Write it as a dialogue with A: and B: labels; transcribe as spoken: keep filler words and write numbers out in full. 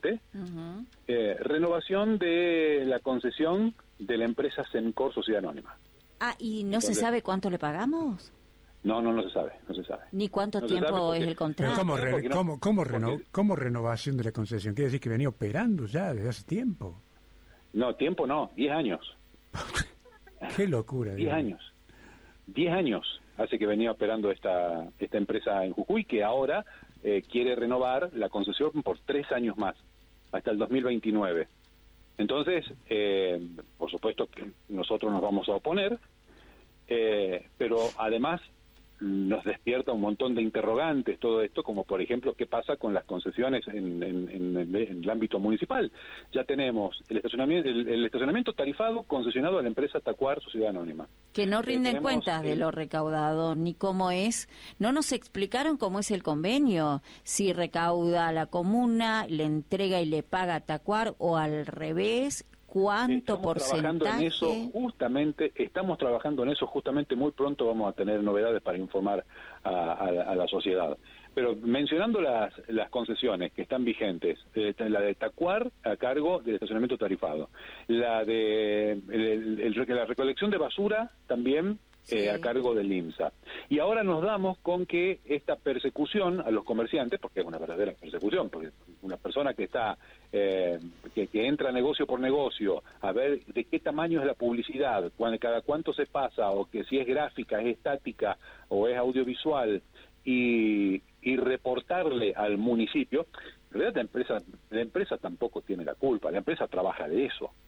A: vigente, uh-huh. eh, renovación de la concesión de la empresa Sencor Sociedad Anónima.
B: Ah, ¿y no
A: Entonces,
B: se sabe cuánto le pagamos?
A: No, no, no se sabe, no se sabe.
B: ¿Ni cuánto
A: no
B: tiempo
A: porque,
B: es el contrato?
C: ¿Cómo, re,
A: no,
C: cómo, cómo, reno,
A: porque,
C: ¿Cómo renovación de la concesión? Quiere decir que venía operando ya desde hace tiempo.
A: No, tiempo no, diez años.
C: Qué locura.
A: diez años. diez años hace que venía operando esta, esta empresa en Jujuy, que ahora eh, quiere renovar la concesión por tres años más, hasta el dos mil veintinueve. Entonces, eh, por supuesto que nosotros nos vamos a oponer, eh, pero además nos despierta un montón de interrogantes todo esto, como por ejemplo qué pasa con las concesiones en, en, en, en el ámbito municipal. Ya tenemos el estacionamiento, el, el estacionamiento tarifado concesionado a la empresa Tacuar Sociedad Anónima.
B: Que no rinden
A: eh,
B: cuentas de
A: el,
B: lo recaudado, ni cómo es. No nos explicaron cómo es el convenio, si recauda la comuna, le entrega y le paga a Tacuar, o al revés. ¿Cuánto
A: estamos
B: porcentaje?
A: Trabajando en eso justamente, estamos trabajando en eso justamente, muy pronto vamos a tener novedades para informar a, a, a la sociedad. Pero mencionando las, las concesiones que están vigentes, eh, la de Tacuar a cargo del estacionamiento tarifado, la de el, el, el, la recolección de basura también sí. eh, a cargo del IMSA. Y ahora nos damos con que esta persecución a los comerciantes, porque es una verdadera persecución, porque una persona que está eh, que, que entra negocio por negocio a ver de qué tamaño es la publicidad, cuando, cada cuánto se pasa, o que si es gráfica, es estática o es audiovisual, y, y reportarle al municipio. En realidad la empresa, la empresa tampoco tiene la culpa, la empresa trabaja de eso.